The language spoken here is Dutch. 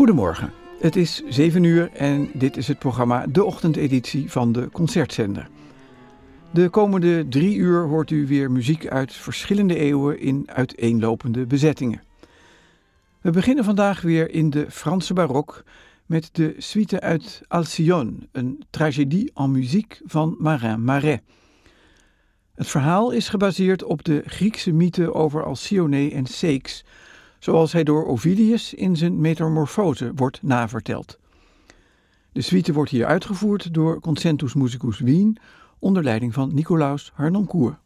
Goedemorgen, het is 7 uur en dit is het programma De Ochtendeditie van de Concertzender. De komende 3 uur hoort u weer muziek uit verschillende eeuwen in uiteenlopende bezettingen. We beginnen vandaag weer in de Franse barok met de suite uit Alcyone, een tragédie en muziek van Marin Marais. Het verhaal is gebaseerd op de Griekse mythe over Alcyone en Ceyx, zoals hij door Ovidius in zijn Metamorfose wordt naverteld. De suite wordt hier uitgevoerd door Concentus Musicus Wien onder leiding van Nicolaus Harnoncourt.